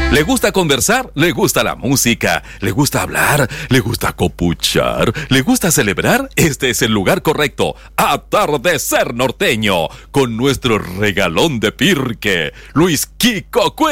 ¿Le gusta conversar? ¿Le gusta la música? ¿Le gusta hablar? ¿Le gusta copuchar? ¿Le gusta celebrar? Este es el lugar correcto. Atardecer Norteño, con nuestro regalón de Pirque, Luis Kiko Cue.